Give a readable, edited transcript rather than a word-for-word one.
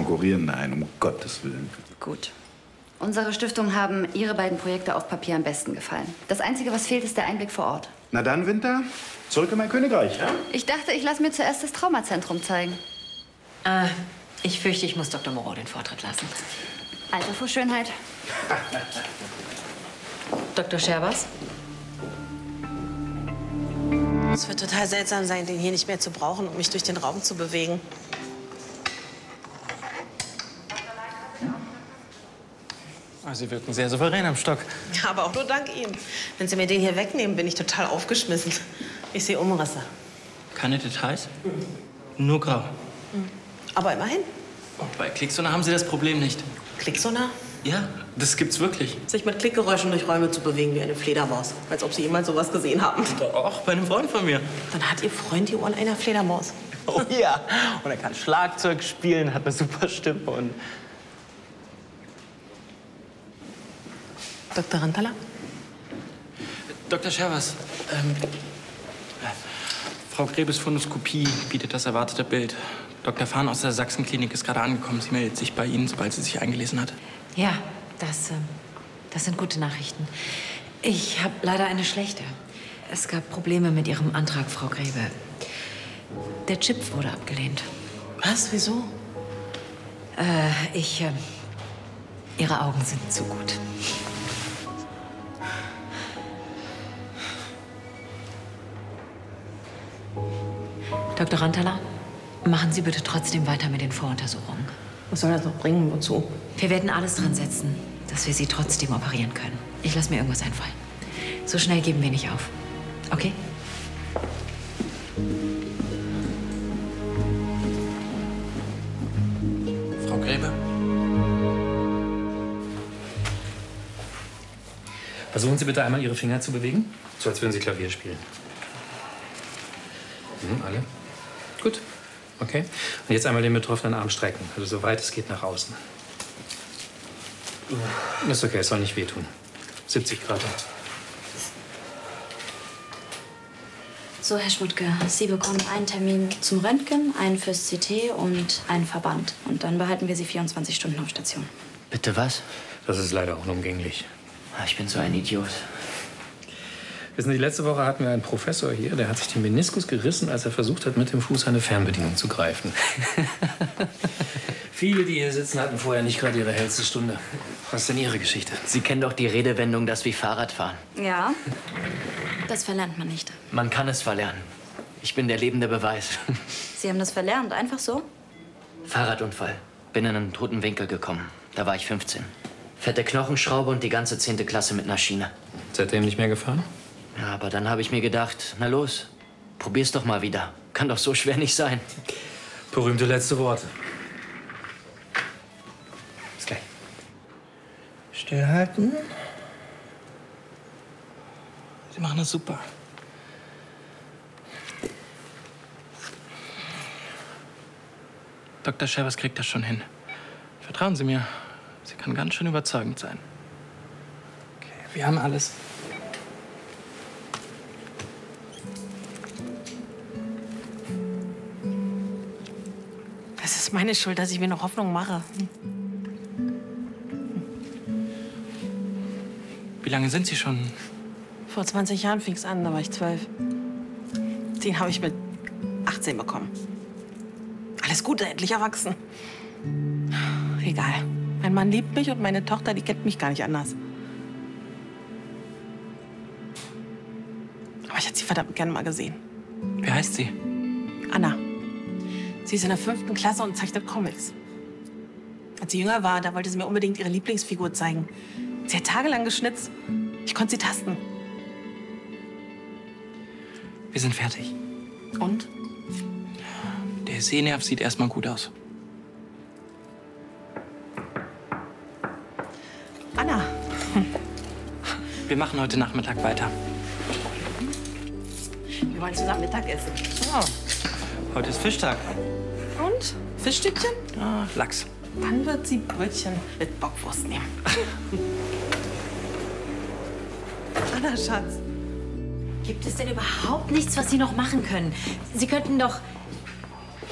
konkurrieren. Nein, um Gottes Willen. Gut. Unsere Stiftung haben Ihre beiden Projekte auf Papier am besten gefallen. Das Einzige, was fehlt, ist der Einblick vor Ort. Na dann, Winter, zurück in mein Königreich, ja? Ich dachte, ich lasse mir zuerst das Traumazentrum zeigen. Ich fürchte, ich muss Dr. Moreau den Vortritt lassen. Alter vor Schönheit. Dr. Scherbers? Es wird total seltsam sein, den hier nicht mehr zu brauchen, um mich durch den Raum zu bewegen. Sie wirken sehr souverän am Stock. Ja, aber auch nur dank Ihnen. Wenn Sie mir den hier wegnehmen, bin ich total aufgeschmissen. Ich sehe Umrisse. Keine Details? Nur grau. Aber immerhin. Bei Klicksonar haben Sie das Problem nicht. Klicksonar? Ja, das gibt's wirklich. Sich mit Klickgeräuschen durch Räume zu bewegen wie eine Fledermaus. Als ob Sie jemals sowas gesehen haben. Auch bei einem Freund von mir. Dann hat Ihr Freund die Ohren einer Fledermaus. Oh ja. Und er kann Schlagzeug spielen, hat eine super Stimme und... Dr. Rantala? Dr. Scherbers, Frau Grebes Fundoskopie bietet das erwartete Bild. Dr. Fahn aus der Sachsenklinik ist gerade angekommen. Sie meldet sich bei Ihnen, sobald sie sich eingelesen hat. Ja, das sind gute Nachrichten. Ich habe leider eine schlechte. Es gab Probleme mit Ihrem Antrag, Frau Grebe. Der Chip wurde abgelehnt. Was? Wieso? Ihre Augen sind zu gut. Dr. Rantala, machen Sie bitte trotzdem weiter mit den Voruntersuchungen. Was soll das noch bringen? Wozu? Wir werden alles dran setzen, dass wir Sie trotzdem operieren können. Ich lasse mir irgendwas einfallen. So schnell geben wir nicht auf. Okay? Frau Grebe? Versuchen Sie bitte einmal Ihre Finger zu bewegen, so als würden Sie Klavier spielen. Alle? Gut. Okay. Und jetzt einmal den betroffenen Arm strecken, also so weit es geht nach außen. Ist okay, es soll nicht wehtun. 70 Grad. So, Herr Schmutke, Sie bekommen einen Termin zum Röntgen, einen fürs CT und einen Verband. Und dann behalten wir Sie 24 Stunden auf Station. Bitte was? Das ist leider unumgänglich. Ich bin so ein Idiot. Wissen Sie, letzte Woche hatten wir einen Professor hier, der hat sich den Meniskus gerissen, als er versucht hat, mit dem Fuß eine Fernbedienung zu greifen. Viele, die hier sitzen, hatten vorher nicht gerade ihre hellste Stunde. Was ist denn Ihre Geschichte? Sie kennen doch die Redewendung, das wie Fahrradfahren. Ja, das verlernt man nicht. Man kann es verlernen. Ich bin der lebende Beweis. Sie haben das verlernt, einfach so? Fahrradunfall. Bin in einen toten Winkel gekommen. Da war ich 15. Fette Knochenschraube und die ganze 10. Klasse mit einer Schiene. Seitdem nicht mehr gefahren? Ja, aber dann habe ich mir gedacht, na los, probier's doch mal wieder. Kann doch so schwer nicht sein. Berühmte letzte Worte. Bis gleich. Stillhalten. Sie machen das super. Dr. Scherbers kriegt das schon hin. Vertrauen Sie mir. Sie kann ganz schön überzeugend sein. Okay, wir haben alles. Das ist meine Schuld, dass ich mir noch Hoffnung mache. Wie lange sind Sie schon? Vor 20 Jahren fing es an, da war ich 12. Den habe ich mit 18 bekommen. Alles Gute, endlich erwachsen. Egal. Mein Mann liebt mich und meine Tochter, die kennt mich gar nicht anders. Aber ich hätte sie verdammt gerne mal gesehen. Wie heißt sie? Anna. Sie ist in der 5. Klasse und zeichnet Comics. Als sie jünger war, da wollte sie mir unbedingt ihre Lieblingsfigur zeigen. Sie hat tagelang geschnitzt. Ich konnte sie tasten. Wir sind fertig. Und? Der Sehnerv sieht erstmal gut aus. Anna. Wir machen heute Nachmittag weiter. Wir wollen zusammen Mittag essen. Oh, heute ist Fischtag. Und? Fischstückchen? Ah, Lachs. Dann wird sie Brötchen mit Bockwurst nehmen. Anna, Schatz. Gibt es denn überhaupt nichts, was Sie noch machen können? Sie könnten doch